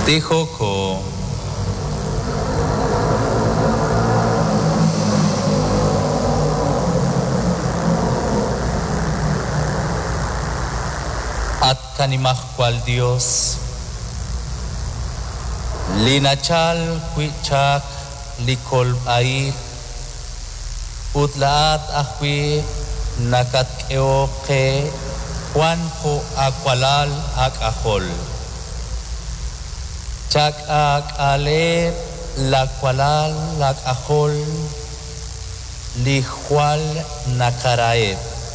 Dijo ko at kanimah kwal Dios linachal kwichak likol ay utlaat ahwi nakat eoke Juan ko akwalal ak ahol chak ak ale lakwalal lak ahol lihwal nakaraet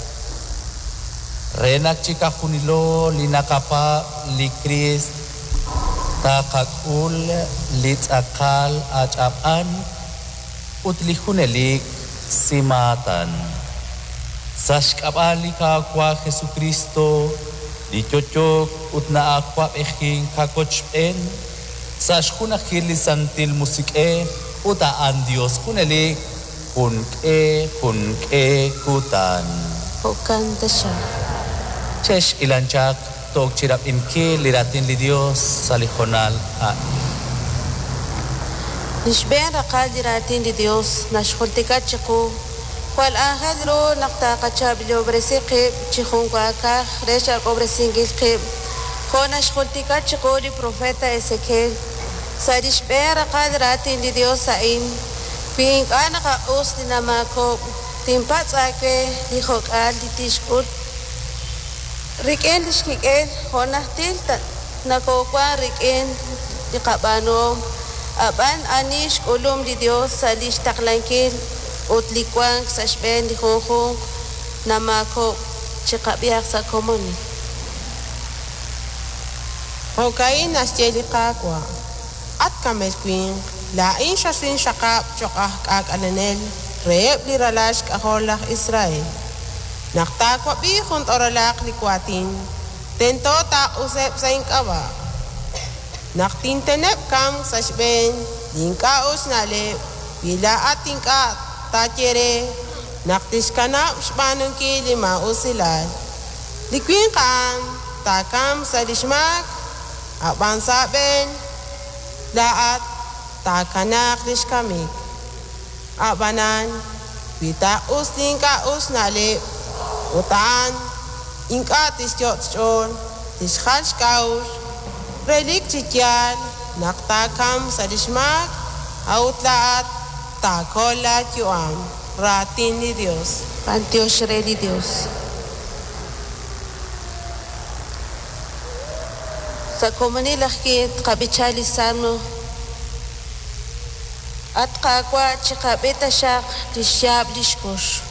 renak chika hunilo linakapa likris takakul litakal achapan utlihunelik simatan sashkapali ka kwa Jesucristo lichochok utna akwa ejin kakochpen sashkunakil santil musike utaan Dios hunelik hunke kutan Hukanta siya. Chesh ilanchak tok chirap inki liratin li Dios salijonal a Nishben rakal diratin di Dios nashkultikat chiku kwal ahadro naktakachab liobresiqib chikhun kwaka resha obresingilqib ko nashkultikat chiku di profeta Ezequiel sa nishben rakal diratin di Dios sain pink anaka us dinamako timpat sake di hokal di tishkut riken dishkiken honahtil nakokwa riken di kabano aban anish ulum di Dios sa lish taklankil utlikwang sa shben di hokong namako chikabiyak sa komon Hokain nasjeli kakwa at kamelkwing lain siya sin syakap chokah kag ananel reep li ralash kaholak Israel naktakwa bihon oralak likwatin tento tak usep sa inkawa naktintenep kam sa shben lingkaos nalep bila ating ka tachere naktiskanap shpanong kilima usilad likwing kam takam sa lishmak aban saben laat takanak lishkamik abanan pita usling ka usnale utan inka tisyotchon tishkhash kaus relik chikyal naktakam sa dishmak autlaat takolat yuam ratin ni Dios Pantios Rey Dios sa komunilak kit kabichali sano at kakwa chikabita siyak di siyab dishkush